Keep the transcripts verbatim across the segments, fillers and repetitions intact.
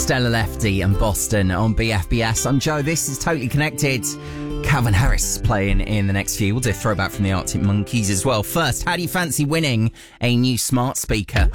Stella Lefty and Boston on B F B S. I'm Joe. This is Totally Connected. Calvin Harris playing in the next few. We'll do a throwback from the Arctic Monkeys as well. First, how do you fancy winning a new smart speaker?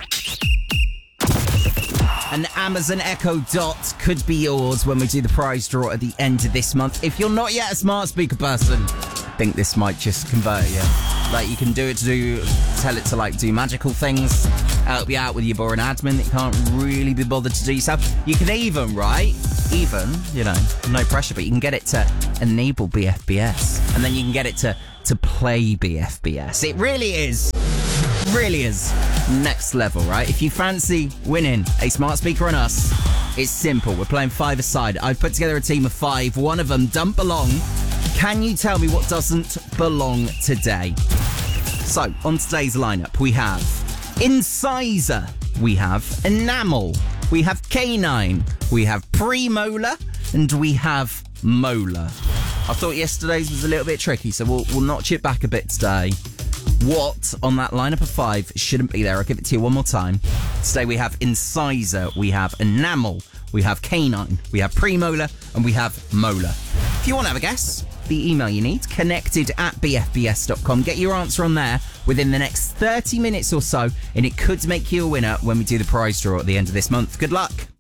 An Amazon Echo Dot could be yours when we do the prize draw at the end of this month. If you're not yet a smart speaker person, I think this might just convert you. Like, you can do it to do, tell it to like do magical things, help you out with your boring admin that you can't really be bothered to do yourself. You can even, right, even, you know, no pressure, but you can get it to enable B F B S. And then you can get it to, to play B F B S. It really is, really is next level, right? If you fancy winning a smart speaker on us, it's simple. We're playing five-a-side. I've put together a team of five. One of them don't belong. Can you tell me what doesn't belong today? So, on today's lineup, we have incisor, we have enamel, we have canine, we have premolar, and we have molar. I thought yesterday's was a little bit tricky, so we'll, we'll notch it back a bit today. What on that lineup of five shouldn't be there? I'll give it to you one more time. Today we have incisor, we have enamel, we have canine, we have premolar, and we have molar. If you want to have a guess, the email you need, connected at b f b s dot com. Get your answer on there within the next thirty minutes or so, and it could make you a winner when we do the prize draw at the end of this month. Good luck.